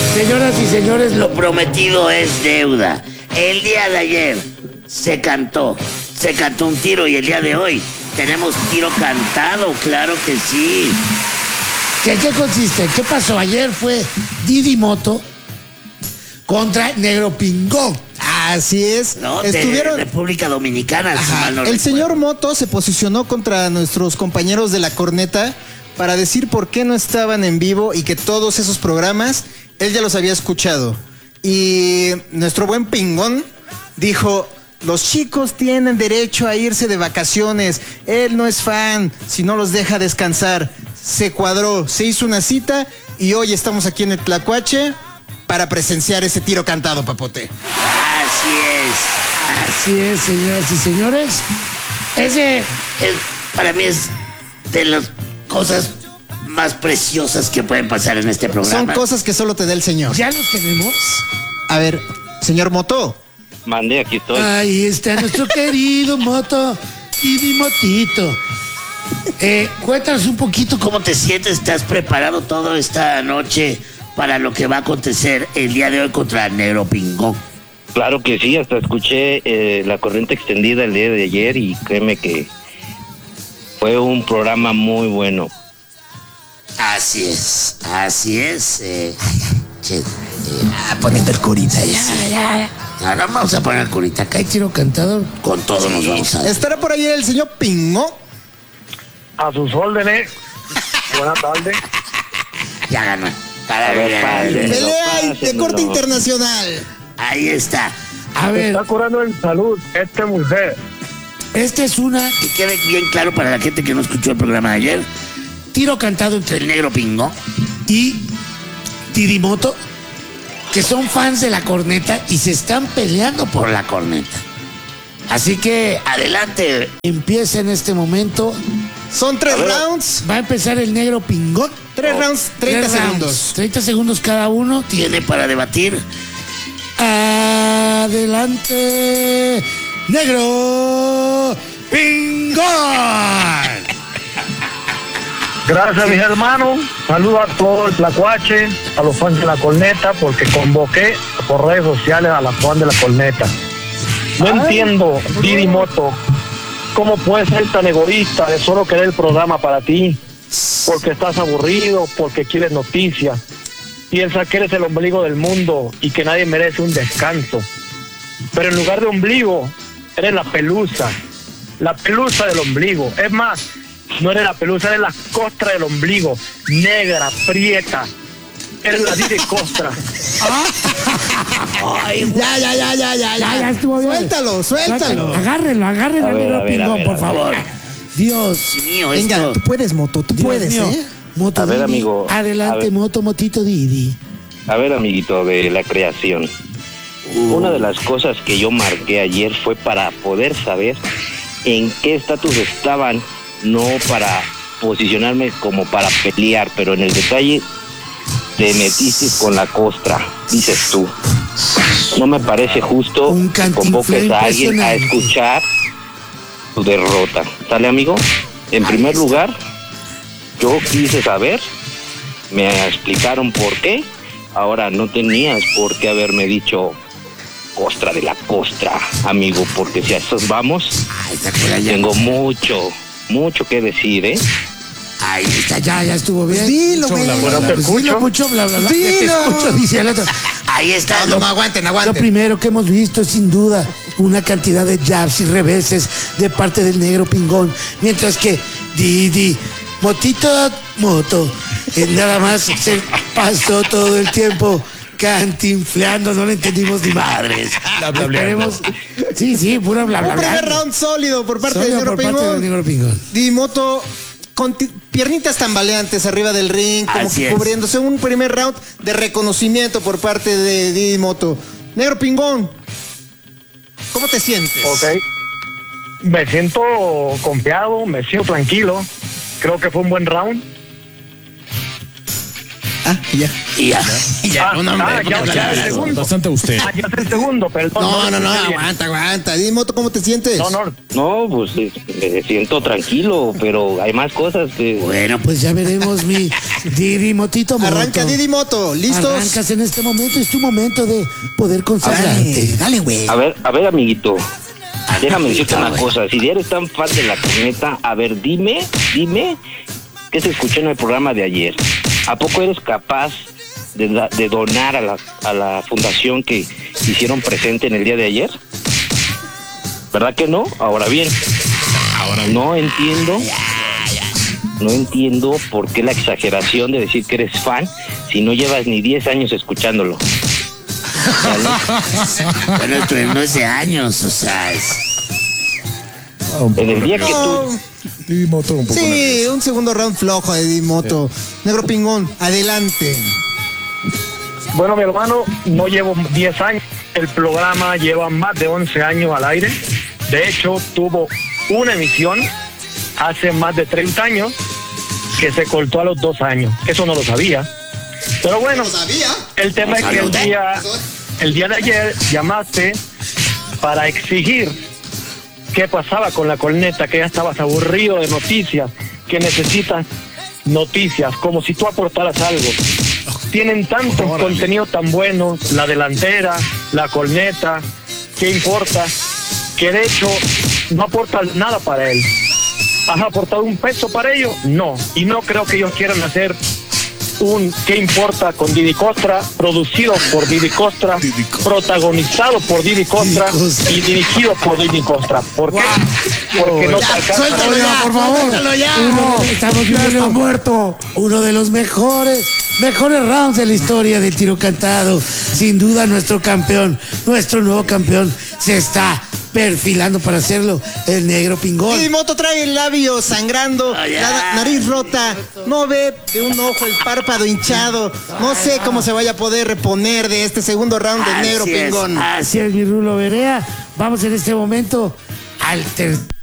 Señoras y señores, lo prometido es deuda. El día de ayer se cantó un tiro y el día de hoy tenemos tiro cantado, claro que sí. ¿Qué consiste? ¿Qué pasó? Ayer fue Didi Moto contra Negro Pingón. Así es. No, de República Dominicana. Si mal no el señor Moto se posicionó contra nuestros compañeros de La Corneta para decir por qué no estaban en vivo y que todos esos programas él ya los había escuchado. Y nuestro buen Pingón dijo: los chicos tienen derecho a irse de vacaciones. Él no es fan si no los deja descansar. Se cuadró, se hizo una cita y hoy estamos aquí en el Tlacuache para presenciar ese tiro cantado, Papote. Así es, señoras y señores. Para mí es de las cosas más preciosas que pueden pasar en este programa. Son cosas que solo te da el señor. ¿Ya los tenemos? A ver, señor Moto. Mandé, aquí estoy. Ahí está nuestro querido Moto, Didi Motito. Cuéntanos un poquito cómo te sientes. ¿Estás preparado toda esta noche para lo que va a acontecer el día de hoy contra Negro Pingón? Claro que sí, hasta escuché la corriente extendida el día de ayer y créeme que fue un programa muy bueno. Así es. Ponen el curita ya. Ahora vamos a poner curita. Acá hay tiro cantado. Con todo nos vamos a... ¿Estará por ahí el señor Pingo? A sus órdenes. Buenas tardes. Ya ganó. Pelea de corte internacional. Ahí está. A ver. Está curando en salud mujer. Esta es una que quede bien claro para la gente que no escuchó el programa de ayer. Tiro cantado entre el Negro Pingón y Didi Moto, que son fans de La Corneta y se están peleando por La Corneta. Así que adelante. Empieza en este momento. Son 3 rounds. Va a empezar el Negro Pingón. 3 rounds, 30 segundos. 30 segundos cada uno. Tiene para debatir. Adelante, Negro Pingón. Gracias, mis hermanos. Saludo a todo el Tlacuache, a los fans de La Corneta, porque convoqué por redes sociales a las fans de La Corneta. No entiendo, Didi Moto, cómo puedes ser tan egoísta de solo querer el programa para ti, porque estás aburrido, porque quieres noticias. Piensa que eres el ombligo del mundo y que nadie merece un descanso. Pero en lugar de ombligo, eres la pelusa del ombligo. Es más, no eres la pelusa, eres la costra del ombligo, negra, prieta. Eres la Didi Costra. Ya estuvo bien. Suéltalo. Agárrenlo, Negro Pingón, por favor. Dios mío, venga, tú puedes, Moto, tú puedes, mío. Moto A ver, Didi. amigo. Adelante, Motito Didi. A ver, amiguito de la creación. Una de las cosas que yo marqué ayer fue para poder saber en qué estatus estaban, no para posicionarme como para pelear, pero en el detalle te metiste con la costra, dices tú. No me parece justo que convoques a alguien a escuchar tu derrota. ¿Sale, amigo? En primer lugar, yo quise saber, me explicaron por qué. Ahora no tenías por qué haberme dicho costra de la costra, amigo, porque si a esos vamos, tengo mucho que decir, ¿eh? Ahí está, ya estuvo bien. Dilo, güey. Dilo mucho, bla, bla, bla. Dilo. Te escucho, dice el otro. Ahí está. No, aguanten. Lo primero que hemos visto es sin duda una cantidad de jabs y reveses de parte del Negro Pingón, mientras que Didi Moto nada más se pasó todo el tiempo cantinfleando, no le entendimos ni madres. Esperemos. Sí, pura bla, bla, Un primer round sólido por parte del Negro Pingón. Didi Moto con piernitas tambaleantes arriba del ring, como que cubriéndose. Un primer round de reconocimiento por parte de Didi Moto. Negro Pingón, ¿cómo te sientes? Ok. Me siento confiado, me siento tranquilo. Creo que fue un buen round. Ya. Y ya, un hombre. ya el segundo. Bastante usted. Ya es el segundo, perdón. No, escuché bien. aguanta. Dime, Moto, ¿cómo te sientes? No, pues me siento tranquilo, pero hay más cosas que... Bueno, Pues ya veremos, mi Didi Motito Moto. Arranca Didi Moto, ¿listos? Arrancas en este momento, es tu momento de poder consagrarte. Dale, güey. A ver, amiguito. Déjame decirte una cosa. Si eres tan fan de la corneta, a ver, dime qué se escuchó en el programa de ayer. ¿A poco eres capaz de donar a la fundación que hicieron presente en el día de ayer? ¿Verdad que no? Ahora bien, no entiendo por qué la exageración de decir que eres fan si no llevas ni 10 años escuchándolo. bueno, esto no es de años, o sea, En el día que tú... Didi Moto un poco Sí, nervioso. un segundo round flojo de Didi Moto. Negro Pingón, adelante. Bueno, mi hermano, no llevo 10 años. El programa lleva más de 11 años al aire. De hecho, tuvo una emisión hace más de 30 años que se cortó a los 2 años. Eso no lo sabía. Pero bueno, el tema es que el día de ayer llamaste para exigir qué pasaba con la corneta, que ya estabas aburrido de noticias, que necesitas noticias, como si tú aportaras algo. Tienen tantos contenidos tan buenos, la delantera, la corneta, ¿qué importa? Que de hecho no aportan nada para él. ¿Has aportado un peso para ellos? No. Y no creo que ellos quieran hacer un ¿qué importa? Con Didi Costra, producido por Didi Costra, protagonizado por Didi Costra y dirigido por Didi Costra. ¿Por qué? Porque no te alcanza. Suéltalo ya, por favor. Estamos viendo muerto. Uno de los mejores rounds de la historia del tiro cantado. Sin duda nuestro campeón, nuestro nuevo campeón, se está perfilando para hacerlo, el Negro Pingón. Didi Moto trae el labio sangrando, la nariz rota, no ve de un ojo el párpado hinchado. No sé cómo se vaya a poder reponer de este segundo round del Negro Pingón. Así es, mi Rulo Berea. Vamos en este momento al tercer